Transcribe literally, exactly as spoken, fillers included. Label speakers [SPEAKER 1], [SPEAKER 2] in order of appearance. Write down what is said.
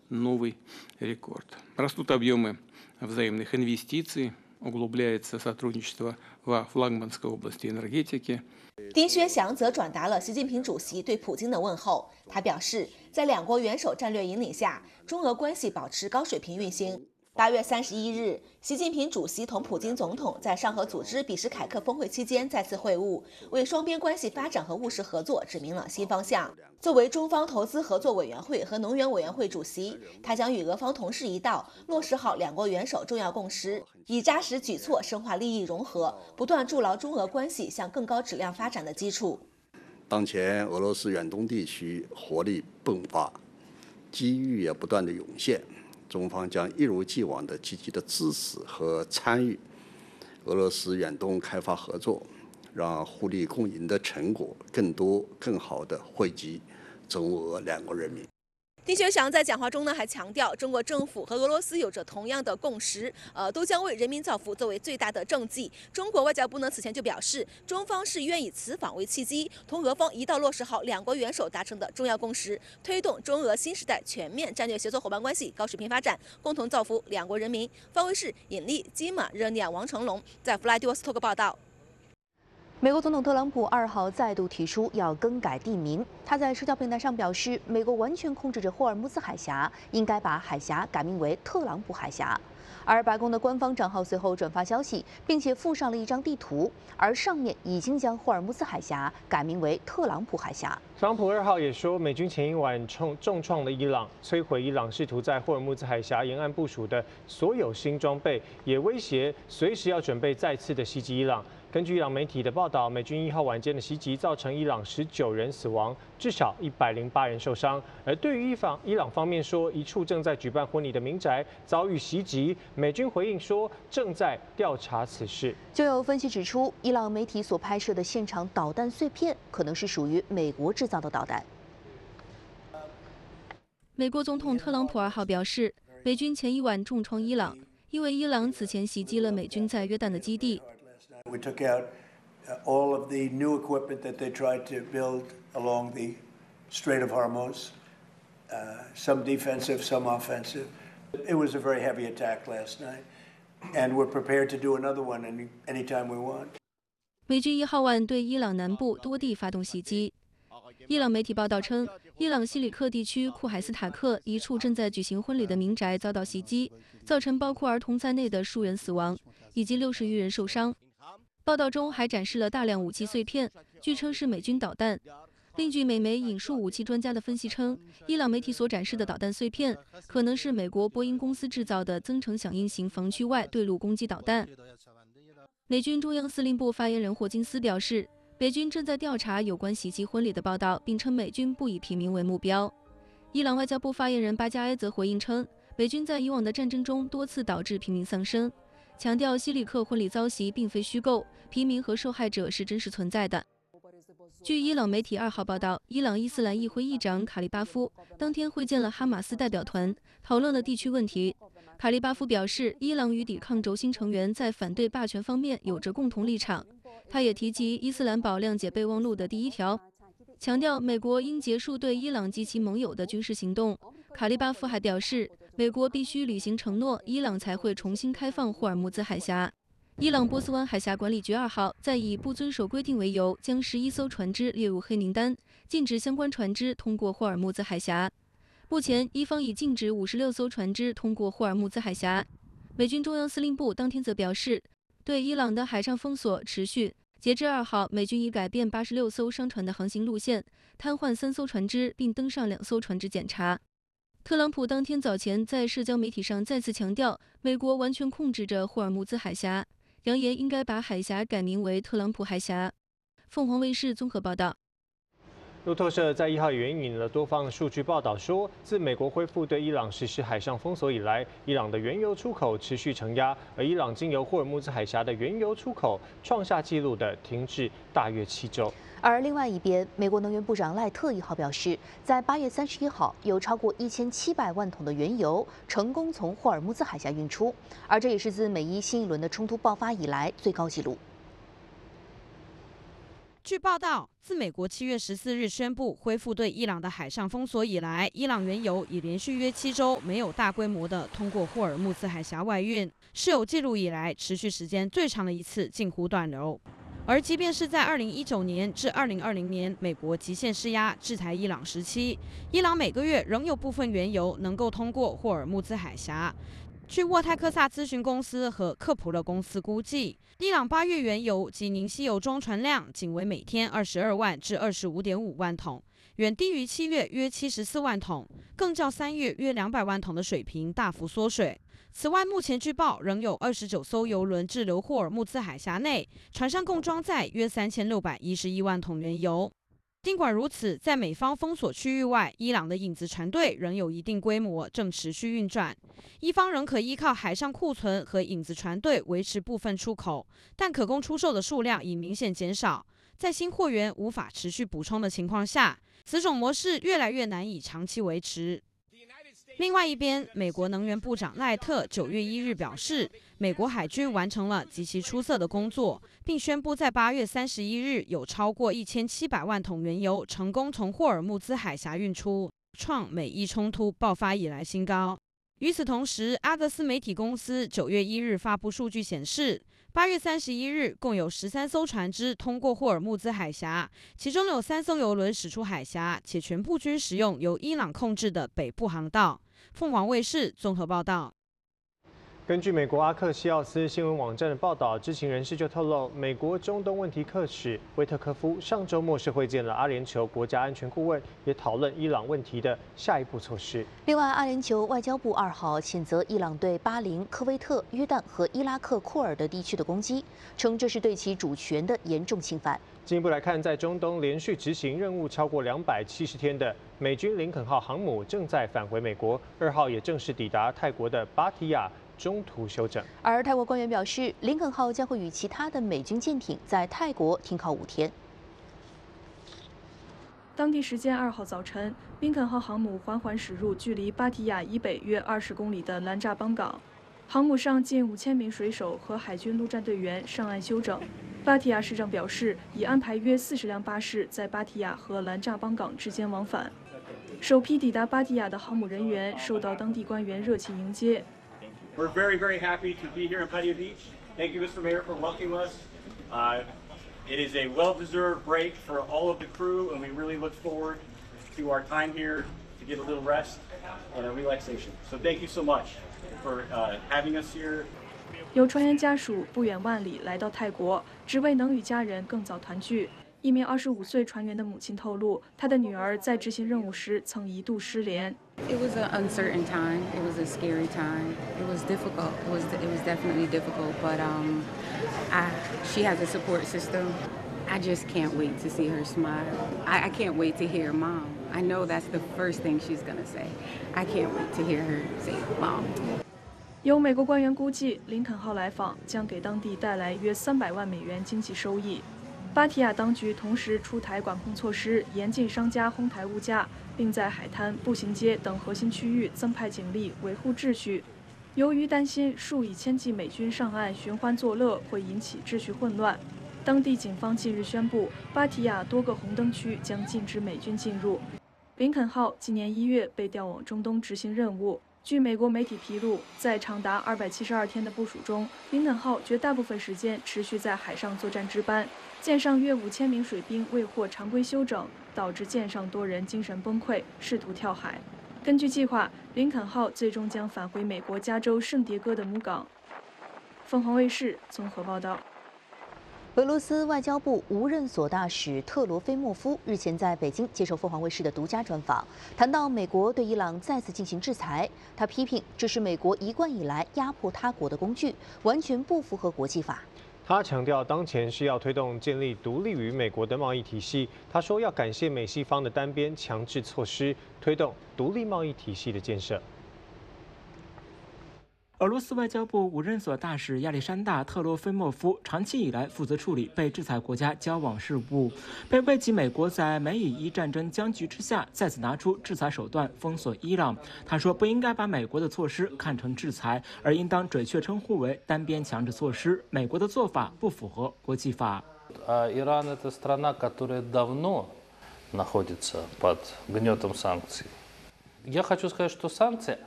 [SPEAKER 1] новый рекорд. Растут объемы взаимных инвестиций, углубляется сотрудничество во флагманской области энергетики.
[SPEAKER 2] 丁薛祥则转达了习近平主席对普京的问候。他表示，在两国元首战略引领下，中俄关系保持高水平运行。八月三十一日，习近平主席同普京总统在上合组织比什凯克峰会期间再次会晤，为双边关系发展和务实合作指明了新方向。作为中方投资合作委员会和能源委员会主席，他将与俄方同事一道，落实好两国元首重要共识，以扎实举措深化利益融合，不断筑牢中俄关系向更高质量发展的基础。
[SPEAKER 3] 当前俄罗斯远东地区活力迸发，机遇也不断的涌现。 中方将一如既往的积极的支持和参与俄罗斯远东开发合作，让互利共赢的成果更多、更好地惠及中俄两国人民。
[SPEAKER 2] 丁薛祥在讲话中呢，还强调，中国政府和俄罗斯有着同样的共识，呃，都将为人民造福作为最大的政绩。中国外交部呢此前就表示，中方是愿以此访为契机，同俄方一道落实好两国元首达成的重要共识，推动中俄新时代全面战略协作伙伴关系高水平发展，共同造福两国人民。方卫视尹丽、金马、热尼亚、王成龙在弗拉迪沃斯托克报道。
[SPEAKER 4] 美国总统特朗普二号再度提出要更改地名。他在社交平台上表示，美国完全控制着霍尔木兹海峡，应该把海峡改名为特朗普海峡。而白宫的官方账号随后转发消息，并且附上了一张地图，而上面已经将霍尔木兹海峡改名为特朗普海峡。
[SPEAKER 5] 特朗普二号也说，美军前一晚重重创了伊朗，摧毁伊朗试图在霍尔木兹海峡沿岸部署的所有新装备，也威胁随时要准备再次的袭击伊朗。 根据伊朗媒体的报道，美军一号晚间的袭击造成伊朗十九人死亡，至少一百零八人受伤。而对于伊方伊朗方面说，一处正在举办婚礼的民宅遭遇袭击，美军回应说正在调查此事。
[SPEAKER 4] 就有分析指出，伊朗媒体所拍摄的现场导弹碎片可能是属于美国制造的导弹。
[SPEAKER 6] 美国总统特朗普二号表示，美军前一晚重创伊朗，因为伊朗此前袭击了美军在约旦的基地。
[SPEAKER 7] We took out uh, all of the new equipment that they tried to build along the Strait of Hormuz, uh, some defensive, some offensive. It was a very heavy attack last night, and we're prepared to do another one any anytime we want.
[SPEAKER 6] 美军一号晚对伊朗南部多地发动袭击。伊朗媒体报道称，伊朗西里克地区库海斯塔克一处正在举行婚礼的民宅遭到袭击，造成包括儿童在内的数人死亡，以及六十余人受伤。 报道中还展示了大量武器碎片，据称是美军导弹。另据美媒引述武器专家的分析称，伊朗媒体所展示的导弹碎片可能是美国波音公司制造的增程响应型防区外对陆攻击导弹。美军中央司令部发言人霍金斯表示，北军正在调查有关袭击婚礼的报道，并称美军不以平民为目标。伊朗外交部发言人巴加埃则回应称，北军在以往的战争中多次导致平民丧生。 强调西里克婚礼遭袭并非虚构，平民和受害者是真实存在的。据伊朗媒体二号报道，伊朗伊斯兰议会议长卡利巴夫当天会见了哈马斯代表团，讨论了地区问题。卡利巴夫表示，伊朗与抵抗轴心成员在反对霸权方面有着共同立场。他也提及伊斯兰堡谅解备忘录的第一条，强调美国应结束对伊朗及其盟友的军事行动。卡利巴夫还表示， 美国必须履行承诺，伊朗才会重新开放霍尔木兹海峡。伊朗波斯湾海峡管理局二号在以不遵守规定为由，将十一艘船只列入黑名单，禁止相关船只通过霍尔木兹海峡。目前，伊方已禁止五十六艘船只通过霍尔木兹海峡。美军中央司令部当天则表示，对伊朗的海上封锁持续。截至二号，美军已改变八十六艘商船的航行路线，瘫痪三艘船只，并登上两艘船只检查。 特朗普当天早前在社交媒体上再次强调，美国完全控制着霍尔木兹海峡，扬言应该把海峡改名为特朗普海峡。凤凰卫视综合报道。
[SPEAKER 5] 路透社在一号也援引了多方的数据报道说，自美国恢复对伊朗实施海上封锁以来，伊朗的原油出口持续承压，而伊朗经由霍尔木兹海峡的原油出口创下纪录的停滞大约七周。
[SPEAKER 4] 而另外一边，美国能源部长赖特一号表示，在八月三十一号，有超过一千七百万桶的原油成功从霍尔木兹海峡运出，而这也是自美伊新一轮的冲突爆发以来最高纪录。
[SPEAKER 8] 据报道，自美国七月十四日宣布恢复对伊朗的海上封锁以来，伊朗原油已连续约七周没有大规模的通过霍尔木兹海峡外运，是有记录以来持续时间最长的一次近乎断流。而即便是在二零一九年至二零二零年美国极限施压制裁伊朗时期，伊朗每个月仍有部分原油能够通过霍尔木兹海峡。据沃泰克萨咨询公司和克普勒公司估计，伊朗八月原油及凝稀油装船量仅为每天二十二万至二十五点五万桶，远低于七月约七十四万桶，更较三月约两百万桶的水平大幅缩水。此外，目前据报仍有二十九艘油轮滞留霍尔木兹海峡内，船上共装载约三千六百一十一万桶原油。尽管如此，在美方封锁区域外，伊朗的影子船队仍有一定规模，正持续运转。伊方仍可依靠海上库存和影子船队维持部分出口，但可供出售的数量已明显减少。在新货源无法持续补充的情况下，此种模式越来越难以长期维持。另外一边，美国能源部长赖特九月一日表示，美国海军完成了极其出色的工作，并宣布在八月三十一日有超过一千七百万桶原油成功从霍尔木兹海峡运出，创美伊冲突爆发以来新高。与此同时，阿德斯媒体公司九月一日发布数据显示，八月三十一日共有十三艘船只通过霍尔木兹海峡，其中有三艘油轮驶出海峡，且全部均使用由伊朗控制的北部航道。凤凰卫视综合报道。
[SPEAKER 5] 根据美国阿克西奥斯新闻网站的报道，知情人士就透露，美国中东问题特使威特科夫上周末是会见了阿联酋国家安全顾问，也讨论伊朗问题的下一步措施。
[SPEAKER 4] 另外，阿联酋外交部二号谴责伊朗对巴林、科威特、约旦和伊拉克库尔德地区的攻击，称这是对其主权的严重侵犯。
[SPEAKER 5] 进一步来看，在中东连续执行任务超过两百七十天的美军林肯号航母正在返回美国，二号也正式抵达泰国的芭提雅，中途休整。
[SPEAKER 4] 而泰国官员表示，林肯号将会与其他的美军舰艇在泰国停靠五天。
[SPEAKER 9] 当地时间二号早晨，林肯号航母缓缓驶入距离芭提雅以北约二十公里的兰扎邦港，航母上近五千名水手和海军陆战队员上岸休整。芭提雅市长表示，已安排约四十辆巴士在芭提雅和兰扎邦港之间往返。首批抵达芭提雅的航母人员受到当地官员热情迎接。
[SPEAKER 10] We're very, very happy to be here in Pattaya Beach. Thank you, Mister Mayor, for welcoming us. Uh, it is a well-deserved break for all of the crew, and we really look forward to our time here to get a little rest and a relaxation. So thank you so much for uh, having us here.
[SPEAKER 9] 有船员家属不远万里来到泰国，只为能与家人更早团聚。一名二十五岁船员的母亲透露，她的女儿在执行任务时曾一度失联。
[SPEAKER 11] It was an uncertain time. It was a scary time. It was difficult. It was it was definitely difficult. But um, I she has a support system. I just can't wait to see her smile. I, I can't wait to hear Mom. I know that's the first thing she's gonna say. I can't wait to hear her say Mom.
[SPEAKER 9] 有美国官员估计，林肯号来访将给当地带来约三百万美元经济收益。芭提雅当局同时出台管控措施，严禁商家哄抬物价，并在海滩、步行街等核心区域增派警力维护秩序。由于担心数以千计美军上岸寻欢作乐会引起秩序混乱，当地警方近日宣布，芭提雅多个红灯区将禁止美军进入。林肯号今年一月被调往中东执行任务。据美国媒体披露，在长达二百七十二天的部署中，林肯号绝大部分时间持续在海上作战值班，舰上约五千名水兵未获常规休整，导致舰上多人精神崩溃，试图跳海。根据计划，林肯号最终将返回美国加州圣迭戈的母港。凤凰卫视综合报道。
[SPEAKER 4] 俄罗斯外交部无任所大使特罗菲莫夫日前在北京接受凤凰卫视的独家专访，谈到美国对伊朗再次进行制裁，他批评这是美国一贯以来压迫他国的工具，完全不符合国际法。
[SPEAKER 5] 他强调，当前是要推动建立独立于美国的贸易体系。他说，要感谢美西方的单边强制措施，推动独立贸易体系的建设。
[SPEAKER 12] 俄罗斯外交部无任所大使亚历山大·特洛菲莫夫长期以来负责处理被制裁国家交往事务，被问及美国在美以伊战争僵局之下再次拿出制裁手段封锁伊朗，他说不应该把美国的措施看成制裁，而应当准确称呼为单边强制措施。美国的做法不符合国际法。
[SPEAKER 13] Иран это страна, которая давно находится под гнетом санкций. Я хочу сказать, что санкции,